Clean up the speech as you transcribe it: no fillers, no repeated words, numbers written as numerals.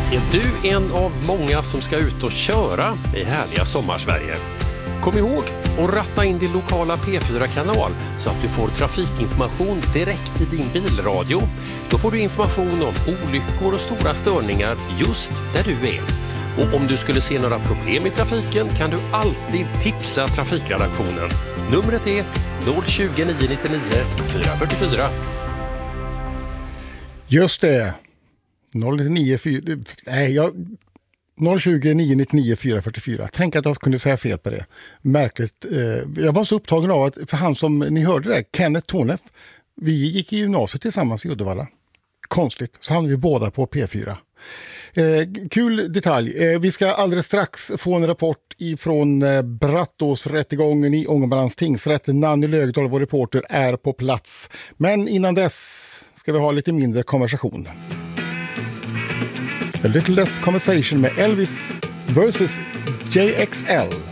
Är du en av många som ska ut och köra i härliga sommarsverige? Kom ihåg att ratta in din lokala P4-kanal så att du får trafikinformation direkt i din bilradio. Då får du information om olyckor och stora störningar just där du är. Och om du skulle se några problem i trafiken kan du alltid tipsa trafikredaktionen. Numret är 020 999 444. Just det. 020 999 444. Tänk att jag kunde säga fel på det. Märkligt. Jag var så upptagen av att, för han som ni hörde där, Kenneth Tornef, vi gick i gymnasiet tillsammans i Uddevalla. Konstigt. Så hamnade vi båda på P4. Kul detalj. Vi ska alldeles strax få en rapport ifrån Brattåsrättegången i Ångermanlands tingsrätt. Nanny Lögdahl, vår reporter, är på plats. Men innan dess ska vi ha lite mindre konversation. A Little Less Conversation med Elvis versus JXL.